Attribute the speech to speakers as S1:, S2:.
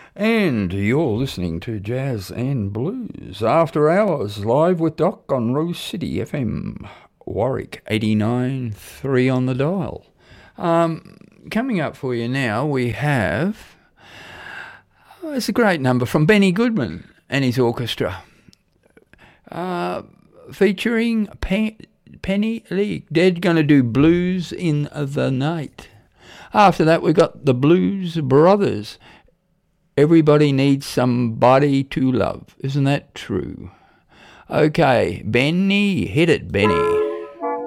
S1: And you're listening to Jazz and Blues After Hours, live with Doc on Rose City FM, Warwick 89.3 on the dial. Coming up for you now, we have... it's a great number from Benny Goodman and his orchestra, featuring Penny Leake. They're going to do Blues in the Night. After that, we got the Blues Brothers. Everybody needs somebody to love. Isn't that true? Okay, Benny, hit it, Benny.